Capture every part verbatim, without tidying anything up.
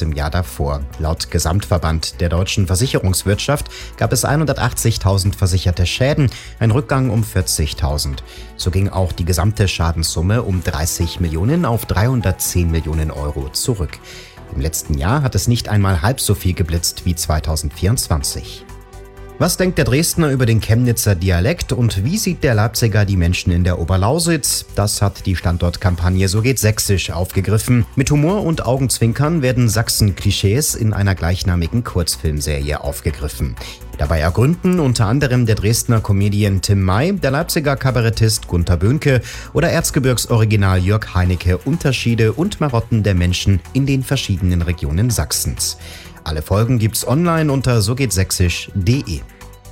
als im Jahr davor. Laut Gesamtverband der deutschen Versicherungswirtschaft gab es hundertachtzigtausend versicherte Schäden, ein Rückgang um vierzigtausend. So ging auch die gesamte Schadenssumme um dreißig Millionen auf dreihundertzehn Millionen Euro zurück. Im letzten Jahr hat es nicht einmal halb so viel geblitzt wie zweitausendvierundzwanzig. Was denkt der Dresdner über den Chemnitzer Dialekt und wie sieht der Leipziger die Menschen in der Oberlausitz? Das hat die Standortkampagne So geht Sächsisch aufgegriffen. Mit Humor und Augenzwinkern werden Sachsen-Klischees in einer gleichnamigen Kurzfilmserie aufgegriffen. Dabei ergründen unter anderem der Dresdner Comedian Tim May, der Leipziger Kabarettist Gunter Böhnke oder Erzgebirgsoriginal Jörg Heinecke Unterschiede und Marotten der Menschen in den verschiedenen Regionen Sachsens. Alle Folgen gibt's online unter so geht sächsisch punkt de.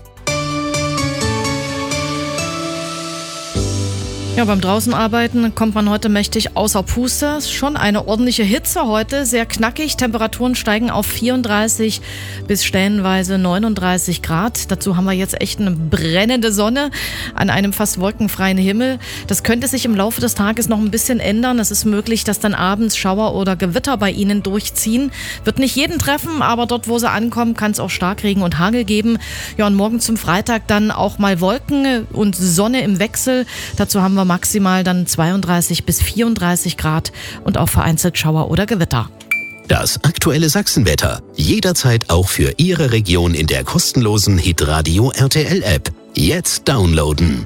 Ja, beim Draußenarbeiten kommt man heute mächtig außer Puste. Schon eine ordentliche Hitze heute, sehr knackig. Temperaturen steigen auf vierunddreißig bis stellenweise neununddreißig Grad. Dazu haben wir jetzt echt eine brennende Sonne an einem fast wolkenfreien Himmel. Das könnte sich im Laufe des Tages noch ein bisschen ändern. Es ist möglich, dass dann abends Schauer oder Gewitter bei Ihnen durchziehen. Wird nicht jeden treffen, aber dort, wo sie ankommen, kann es auch Starkregen und Hagel geben. Ja, und morgen zum Freitag dann auch mal Wolken und Sonne im Wechsel. Dazu haben wir maximal dann zweiunddreißig bis vierunddreißig Grad und auch vereinzelt Schauer oder Gewitter. Das aktuelle Sachsenwetter. Jederzeit auch für Ihre Region in der kostenlosen Hitradio R T L App. Jetzt downloaden.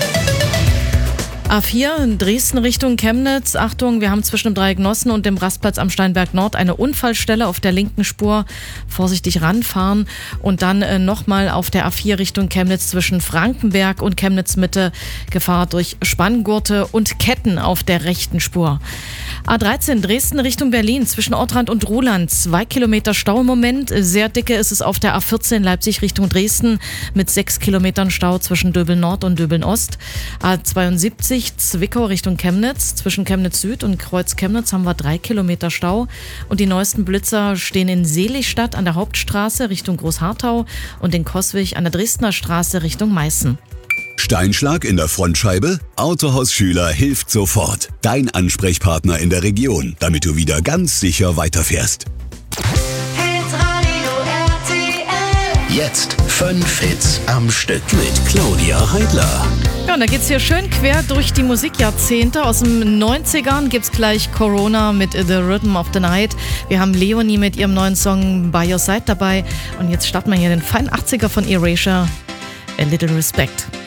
A vier, Dresden Richtung Chemnitz. Achtung, wir haben zwischen dem Dreieck Nossen und dem Rastplatz am Steinberg Nord eine Unfallstelle auf der linken Spur. Vorsichtig ranfahren. Und dann äh, nochmal auf der A vier Richtung Chemnitz zwischen Frankenberg und Chemnitz Mitte. Gefahr durch Spanngurte und Ketten auf der rechten Spur. A dreizehn, Dresden Richtung Berlin zwischen Ortrand und Ruhland. Zwei Kilometer Stau im Moment. Sehr dicke ist es auf der A vierzehn Leipzig Richtung Dresden mit sechs Kilometern Stau zwischen Döbeln Nord und Döbeln Ost. A zweiundsiebzig, Zwickau Richtung Chemnitz. Zwischen Chemnitz Süd und Kreuz Chemnitz haben wir drei Kilometer Stau. Und die neuesten Blitzer stehen in Seligstadt an der Hauptstraße Richtung Großharthau und in Coswig an der Dresdner Straße Richtung Meißen. Steinschlag in der Frontscheibe? Autohaus Schüler hilft sofort. Dein Ansprechpartner in der Region, damit du wieder ganz sicher weiterfährst. Hitradio R T L. Jetzt fünf Hits am Stück mit Claudia Heidler. Ja, und da geht's hier schön quer durch die Musikjahrzehnte. Aus den neunzigern gibt's gleich Corona mit The Rhythm of the Night. Wir haben Leonie mit ihrem neuen Song By Your Side dabei. Und jetzt starten wir hier den feinen achtziger von Erasure. A Little Respect.